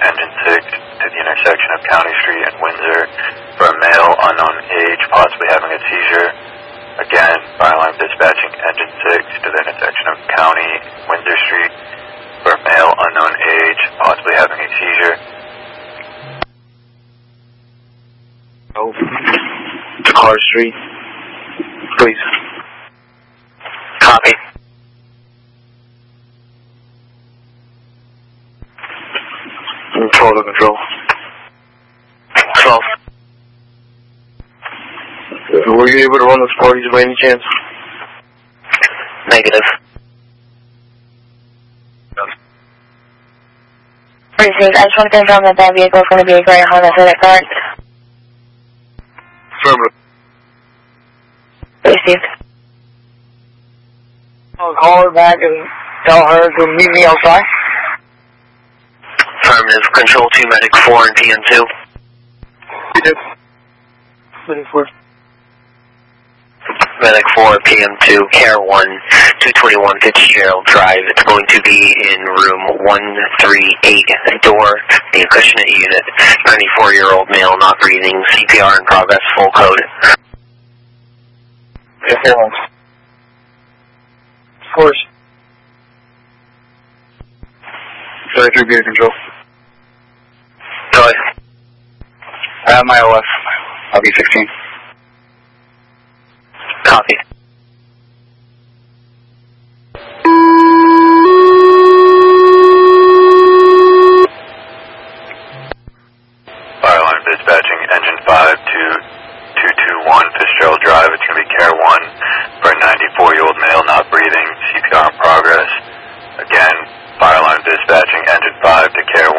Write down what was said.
engine 6 to the intersection of County Street and Windsor for a male unknown age possibly having a seizure. Again, fire alarm dispatching engine 6 to the intersection of County Windsor Street for a male unknown age possibly having a seizure. Oh, to Carter Street, please. Copy. Total control. 12. Were you able to run those parties by any chance? Negative. Precinct, I just want to confirm that that vehicle is going to be a gray Honda Civic, correct? Affirmative. Received. I'll call her back and tell her to meet me outside. Affirmative. Control 2, Medic 4 and PM2. Yep. Medic 4. Medic 4, PM2, Care 1, 221 Fitzgerald Drive. It's going to be in room 138, door, the accussionate unit. 94-year-old male, not breathing, CPR in progress, full code. Yes, sir. Of course. 33 beer control. Go ahead. I have my OF. I'll be 16. Copy. Fire alarm dispatching engine 5 to 221 Fitzgerald Drive. It's going to be Care 1 for a 94-year-old male not breathing, CPR in progress. Again, fire alarm dispatching engine 5 to Care